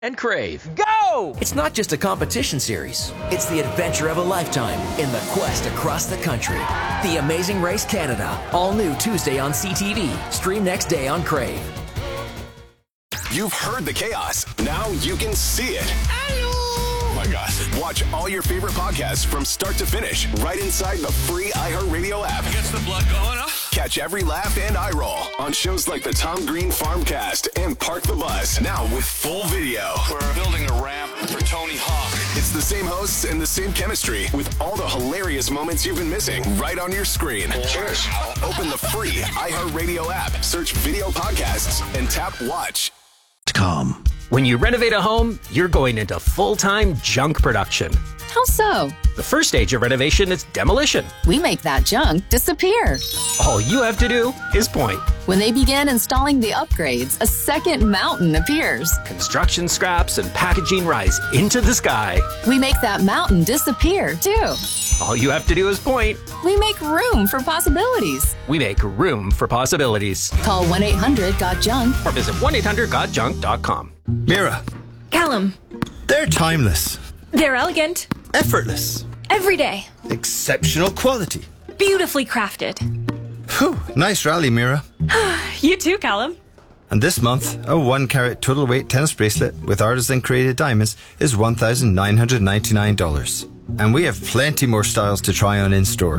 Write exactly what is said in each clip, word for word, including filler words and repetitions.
and Crave. Go! It's not just a competition series. It's the adventure of a lifetime in the quest across the country. The Amazing Race Canada. All new Tuesday on C T V. Stream next day on Crave. You've heard the chaos. Now you can see it. Oh my gosh. Watch all your favorite podcasts from start to finish right inside the free iHeartRadio app. Gets the blood going, huh? Catch every laugh and eye roll on shows like the Tom Green Farmcast and Park the Bus. Now with full video. We're building a ramp for Tony Hawk. It's the same hosts and the same chemistry with all the hilarious moments you've been missing right on your screen. Cheers. Open the free iHeartRadio app, search video podcasts, and tap watch. Com. When you renovate a home, you're going into full-time junk production. How so? The first stage of renovation is demolition. We make that junk disappear. All you have to do is point. When they begin installing the upgrades, a second mountain appears. Construction scraps and packaging rise into the sky. We make that mountain disappear, too. All you have to do is point. We make room for possibilities. We make room for possibilities. Call one eight hundred got junk or visit one eight hundred got junk dot com. Mira. Callum. They're timeless. They're elegant. Effortless. Every day. Exceptional quality. Beautifully crafted. Whew, nice rally, Mira. You too, Callum. And this month, a one carat total weight tennis bracelet with artisan created diamonds is one thousand nine hundred ninety-nine dollars. And we have plenty more styles to try on in store.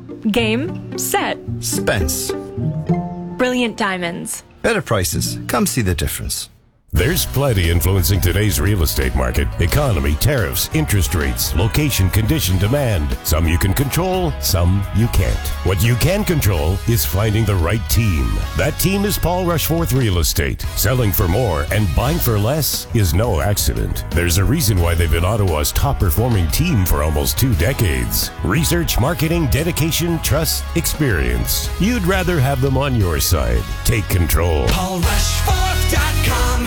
Game, set. Spence. Brilliant diamonds. Better prices. Come see the difference. There's plenty influencing today's real estate market. Economy, tariffs, interest rates, location, condition, demand. Some you can control, some you can't. What you can control is finding the right team. That team is Paul Rushforth Real Estate. Selling for more and buying for less is no accident. There's a reason why they've been Ottawa's top performing team for almost two decades. Research, marketing, dedication, trust, experience. You'd rather have them on your side. Take control. Paul Rushforth dot com.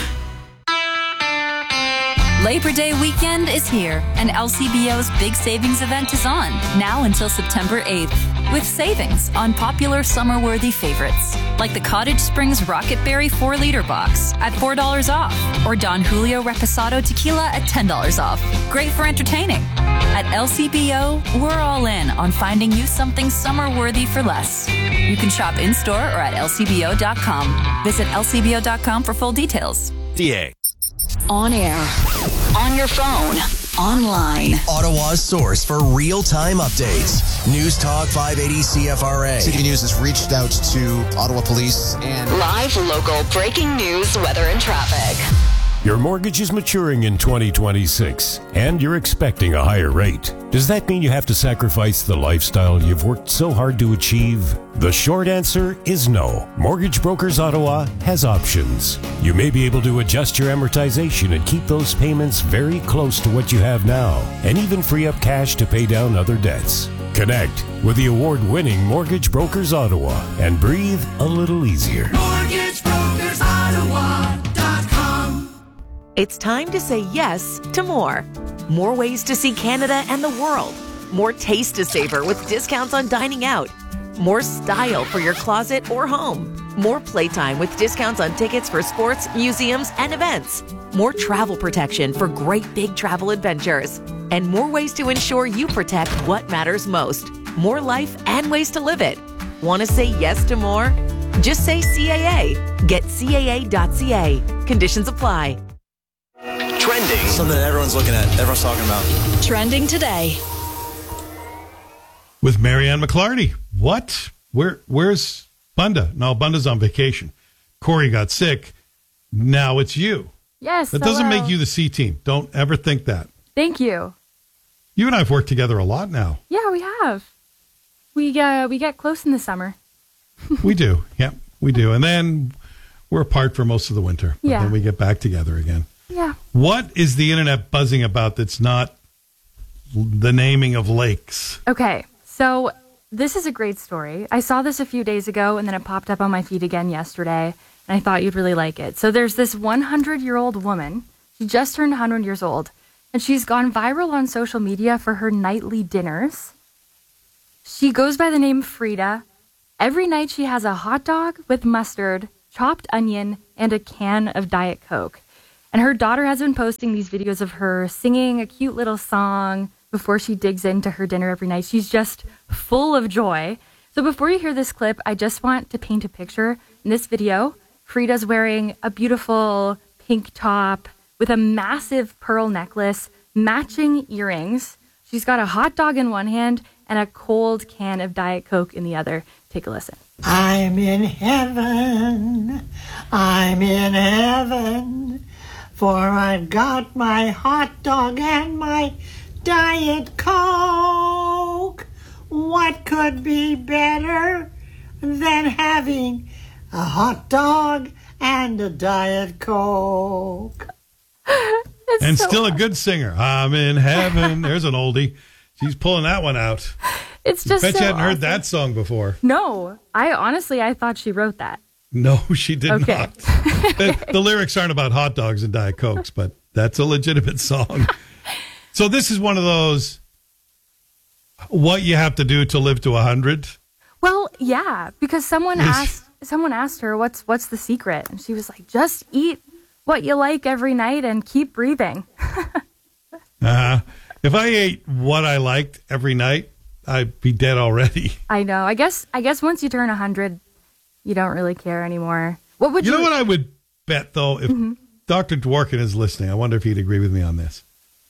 Labor Day weekend is here, and L C B O's big savings event is on, now until September eighth, with savings on popular summer-worthy favorites, like the Cottage Springs Rocket Berry four liter box at four dollars off, or Don Julio Reposado Tequila at ten dollars off. Great for entertaining. At L C B O, we're all in on finding you something summer-worthy for less. You can shop in-store or at L C B O dot com. Visit L C B O dot com for full details. D A. On air, on your phone, online. Ottawa's source for real-time updates. News Talk five eighty C F R A. City News has reached out to Ottawa Police and live local breaking news, weather, and traffic. Your mortgage is maturing in twenty twenty-six, and you're expecting a higher rate. Does that mean you have to sacrifice the lifestyle you've worked so hard to achieve? The short answer is no. Mortgage Brokers Ottawa has options. You may be able to adjust your amortization and keep those payments very close to what you have now, and even free up cash to pay down other debts. Connect with the award-winning Mortgage Brokers Ottawa and breathe a little easier. Mortgage Brokers Ottawa. It's time to say yes to more. More ways to see Canada and the world. More taste to savor with discounts on dining out. More style for your closet or home. More playtime with discounts on tickets for sports, museums, and events. More travel protection for great big travel adventures. And more ways to ensure you protect what matters most. More life and ways to live it. Want to say yes to more? Just say C A A. Get C A A dot C A. Conditions apply. Trending. Something that everyone's looking at, everyone's talking about. Trending today. With Marianne McClarty. What? Where? Where's Bunda? No, Bunda's on vacation. Corey got sick. Now it's you. Yes. That doesn't hello. make you the C team. Don't ever think that. Thank you. You and I have worked together a lot now. Yeah, we have. We uh, we get close in the summer. We do. Yeah, we do. And then we're apart for most of the winter. But Yeah. then we get back together again. Yeah. What is the internet buzzing about that's not the naming of lakes? Okay, so this is a great story. I saw this a few days ago, and then it popped up on my feed again yesterday, and I thought you'd really like it. So there's this hundred-year-old woman. She just turned one hundred years old, and she's gone viral on social media for her nightly dinners. She goes by the name Frida. Every night she has a hot dog with mustard, chopped onion, and a can of Diet Coke. And her daughter has been posting these videos of her singing a cute little song before she digs into her dinner every night. She's just full of joy. So before you hear this clip, I just want to paint a picture. In this video, Frida's wearing a beautiful pink top with a massive pearl necklace, matching earrings. She's got a hot dog in one hand and a cold can of Diet Coke in the other. Take a listen. I'm in heaven, I'm in heaven, for I've got my hot dog and my Diet Coke. What could be better than having a hot dog and a Diet Coke? It's and so still a awesome. good singer. I'm in heaven. There's an oldie. She's pulling that one out. It's just Bet so you hadn't awesome. heard that song before. No, I honestly, I thought she wrote that. No, she did Okay. not. the, the lyrics aren't about hot dogs and Diet Cokes, but that's a legitimate song. So this is one of those, what you have to do to live to one hundred. Well, yeah, because someone Yes. asked someone asked her what's what's the secret, and she was like, just eat what you like every night and keep breathing. Uh, if I ate what I liked every night, I'd be dead already. I know. I guess I guess once you turn one hundred, you don't really care anymore. What would You you know what I would bet, though? If Mhm. Doctor Dworkin is listening, I wonder if he'd agree with me on this.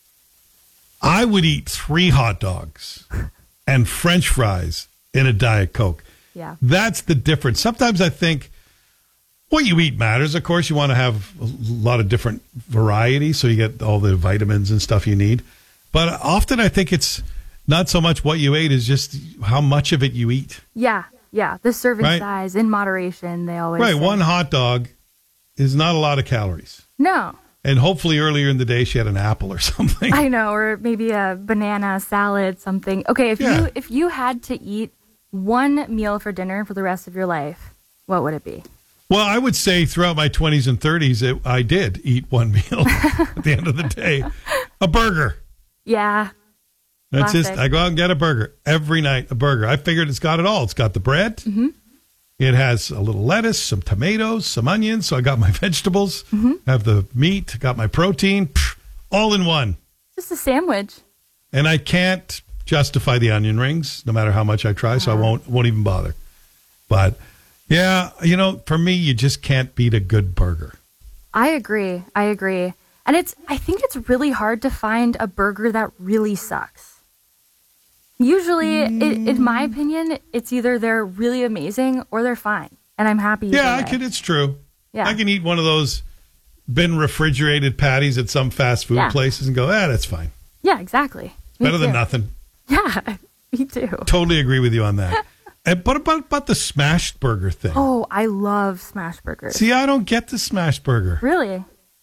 I would eat three hot dogs and French fries in a Diet Coke. Yeah. That's the difference. Sometimes I think what you eat matters. Of course, you want to have a lot of different variety so you get all the vitamins and stuff you need. But often I think it's not so much what you ate as just how much of it you eat. Yeah, yeah. The serving Right. size in moderation, they always Right. say. One hot dog is not a lot of calories. No. And hopefully earlier in the day she had an apple or something. I know, or maybe a banana salad, something. Okay, if Yeah. you if you had to eat one meal for dinner for the rest of your life, what would it be? Well, I would say throughout my twenties and thirties, it, I did eat one meal at the end of the day. A burger. Yeah. That's just, Classic. I go out and get a burger every night, a burger. I figured it's got it all. It's got the bread. Mm-hmm. It has a little lettuce, some tomatoes, some onions. So I got my vegetables, Mm-hmm. have the meat, got my protein, pff, all in one. Just a sandwich. And I can't justify the onion rings, no matter how much I try, so I won't won't even bother. But yeah, you know, for me, you just can't beat a good burger. I agree. I agree. And it's I think it's really hard to find a burger that really sucks. Usually, i in my opinion, it's either they're really amazing or they're fine. And I'm happy. Yeah, I either way. can. It's true. Yeah. I can eat one of those been refrigerated patties at some fast food Yeah. places and go, ah, that's fine. Yeah, exactly. Me Better than too. nothing. Yeah, me too. Totally agree with you on that. And what about, about the smashed burger thing? Oh, I love smash burgers. See, I don't get the smashed burger. Really?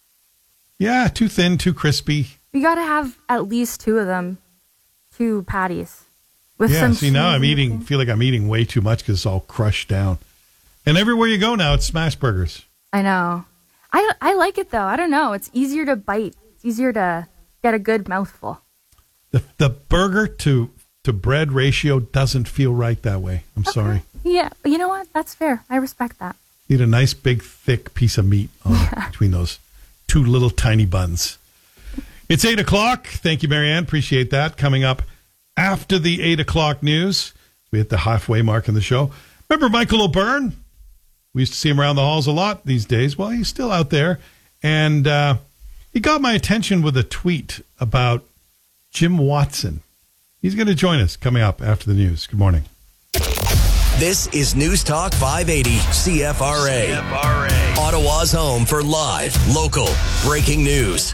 Yeah, too thin, too crispy. You got to have at least two of them, two patties. With yeah, some see, now I'm cheese. eating, feel like I'm eating way too much because it's all crushed down. And everywhere you go now, it's smash burgers. I know. I, I like it, though. I don't know. It's easier to bite. It's easier to get a good mouthful. The the burger to, to bread ratio doesn't feel right that way. I'm sorry. Yeah, but you know what? That's fair. I respect that. Need a nice, big, thick piece of meat on, between those two little tiny buns. It's eight o'clock. Thank you, Marianne. Appreciate that. Coming up after the eight o'clock news, we hit the halfway mark in the show. Remember Michael O'Byrne? We used to see him around the halls a lot these days. Well, he's still out there. And uh, he got my attention with a tweet about Jim Watson. He's going to join us coming up after the news. Good morning. This is News Talk five eighty C F R A. C F R A. Ottawa's home for live, local, breaking news.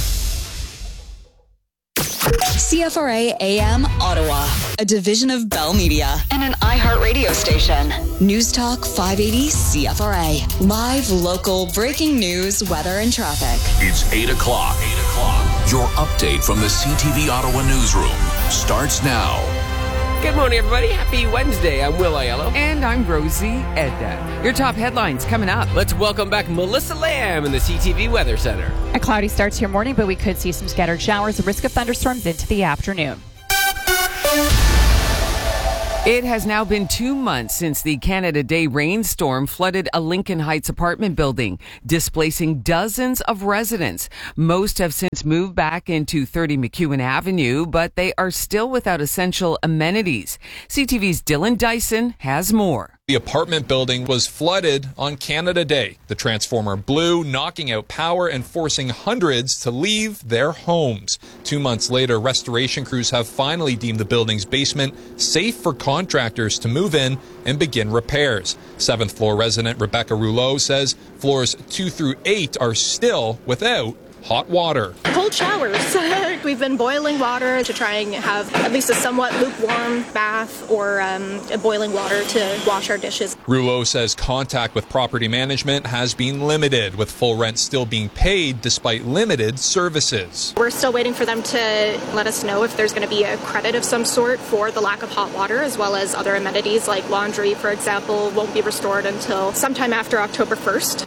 C F R A A M Ottawa, a division of Bell Media and an iHeartRadio station. News Talk five eighty C F R A. Live, local, breaking news, weather, and traffic. It's eight o'clock. eight o'clock. Your update from the C T V Ottawa newsroom starts now. Good morning, everybody. Happy Wednesday. I'm Will Aiello. And I'm Rosie Edda. Your top headlines coming up. Let's welcome back Melissa Lamb in the C T V Weather Center. A cloudy start to your morning, but we could see some scattered showers, a risk of thunderstorms into the afternoon. It has now been two months since the Canada Day rainstorm flooded a Lincoln Heights apartment building, displacing dozens of residents. Most have since moved back into thirty McEwen Avenue, but they are still without essential amenities. C T V's Dylan Dyson has more. The apartment building was flooded on Canada Day. The transformer blew, knocking out power and forcing hundreds to leave their homes. Two months later, restoration crews have finally deemed the building's basement safe for contractors to move in and begin repairs. Seventh floor resident Rebecca Rouleau says floors two through eight are still without hot water. Cold showers. We've been boiling water to try and have at least a somewhat lukewarm bath or um, boiling water to wash our dishes. Rouleau says contact with property management has been limited, with full rent still being paid despite limited services. We're still waiting for them to let us know if there's going to be a credit of some sort for the lack of hot water, as well as other amenities like laundry, for example, won't be restored until sometime after October first.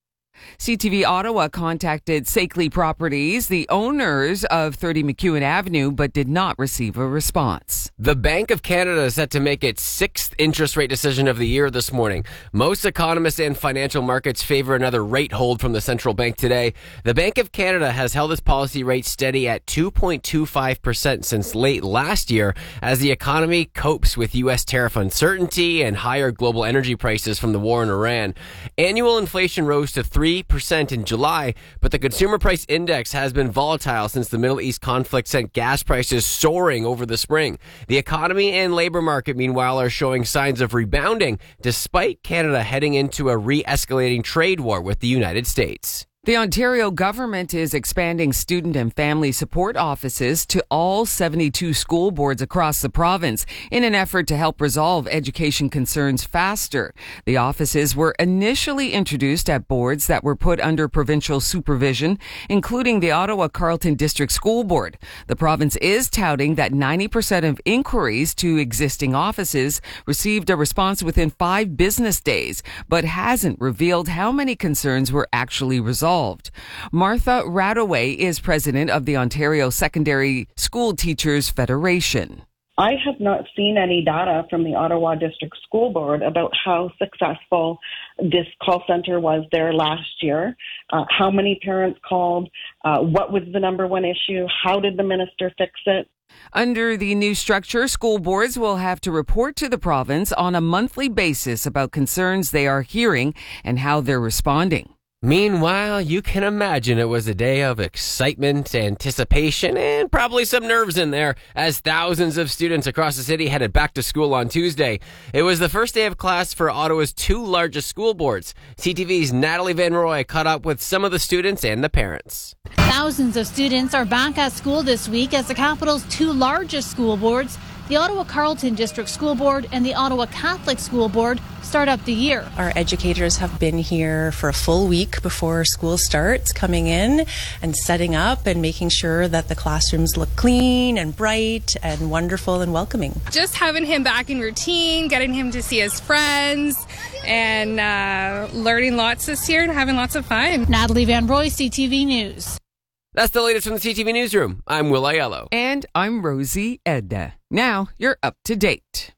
C T V Ottawa contacted Sakely Properties, the owners of thirty McEwen Avenue, but did not receive a response. The Bank of Canada is set to make its sixth interest rate decision of the year this morning. Most economists and financial markets favor another rate hold from the central bank today. The Bank of Canada has held its policy rate steady at two point two five percent since late last year as the economy copes with U S tariff uncertainty and higher global energy prices from the war in Iran. Annual inflation rose to three percent in July, but the consumer price index has been volatile since the Middle East conflict sent gas prices soaring over the spring. The economy and labor market, meanwhile, are showing signs of rebounding, despite Canada heading into a re-escalating trade war with the United States. The Ontario government is expanding student and family support offices to all seventy-two school boards across the province in an effort to help resolve education concerns faster. The offices were initially introduced at boards that were put under provincial supervision, including the Ottawa Carleton District School Board. The province is touting that ninety percent of inquiries to existing offices received a response within five business days, but hasn't revealed how many concerns were actually resolved. Martha Radaway is president of the Ontario Secondary School Teachers Federation. I have not seen any data from the Ottawa District School Board about how successful this call center was there last year, uh, how many parents called, uh, what was the number one issue, how did the minister fix it. Under the new structure, school boards will have to report to the province on a monthly basis about concerns they are hearing and how they're responding. Meanwhile, you can imagine it was a day of excitement, anticipation, and probably some nerves in there as thousands of students across the city headed back to school on Tuesday. It was the first day of class for Ottawa's two largest school boards. C T V's Natalie Van Roy caught up with some of the students and the parents. Thousands of students are back at school this week as the capital's two largest school boards, the Ottawa Carleton District School Board and the Ottawa Catholic School Board, start up the year. Our educators have been here for a full week before school starts, coming in and setting up and making sure that the classrooms look clean and bright and wonderful and welcoming. Just having him back in routine, getting him to see his friends, and uh, learning lots this year and having lots of fun. Natalie Van Roy, C T V News. That's the latest from the C T V Newsroom. I'm Will Aiello. And I'm Rosie Edna. Now you're up to date.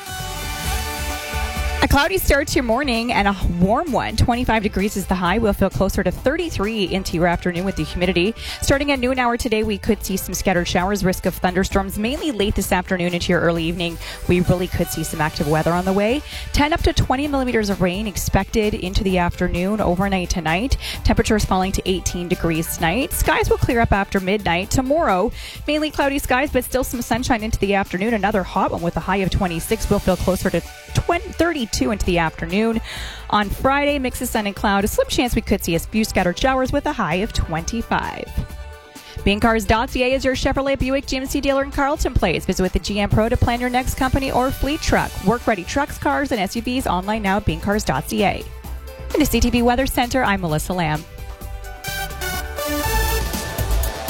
A cloudy start to your morning and a warm one. twenty-five degrees is the high. We'll feel closer to thirty-three into your afternoon with the humidity. Starting at noon hour today, we could see some scattered showers, risk of thunderstorms, mainly late this afternoon into your early evening. We really could see some active weather on the way. ten up to twenty millimeters of rain expected into the afternoon, overnight tonight. Temperatures falling to eighteen degrees tonight. Skies will clear up after midnight. Tomorrow, mainly cloudy skies, but still some sunshine into the afternoon. Another hot one with a high of twenty-six. We'll feel closer to thirty-two into the afternoon. On Friday, mix of sun and cloud. A slim chance we could see a few scattered showers with a high of twenty-five. Being Cars dot C A is your Chevrolet Buick G M C dealer in Carleton Place. Visit with the G M Pro to plan your next company or fleet truck. Work-ready trucks, cars, and S U Vs online now at Being Cars dot C A. In the C T V Weather Center, I'm Melissa Lamb.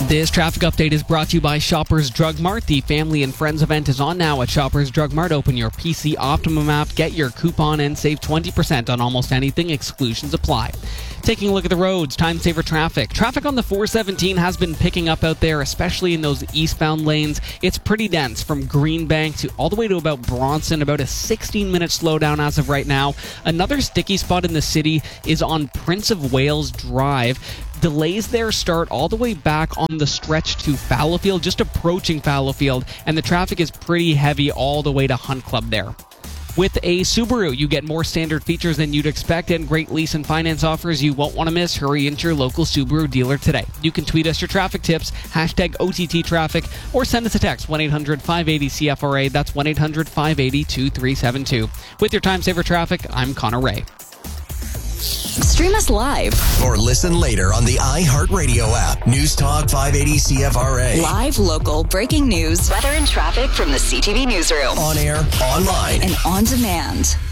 This traffic update is brought to you by Shoppers Drug Mart. The Family and Friends event is on now at Shoppers Drug Mart. Open your P C Optimum app, get your coupon, and save twenty percent on almost anything. Exclusions apply. Taking a look at the roads, time saver traffic. Traffic on the four seventeen has been picking up out there, especially in those eastbound lanes. It's pretty dense from Greenbank to all the way to about Bronson, about a sixteen minute slowdown as of right now. Another sticky spot in the city is on Prince of Wales Drive. Delays there start all the way back on the stretch to Fallowfield, just approaching Fallowfield, and the traffic is pretty heavy all the way to Hunt Club there. With a Subaru, you get more standard features than you'd expect and great lease and finance offers you won't want to miss. Hurry into your local Subaru dealer today. You can tweet us your traffic tips, hashtag O T T traffic, or send us a text, one eight hundred five eight zero C F R A. That's one eight hundred five eight zero two three seven two. With your time saver traffic, I'm Connor Ray. Stream us live or listen later on the iHeartRadio app. News Talk five eighty C F R A. Live, local, breaking news, weather and traffic from the C T V newsroom. On air, online, and on demand.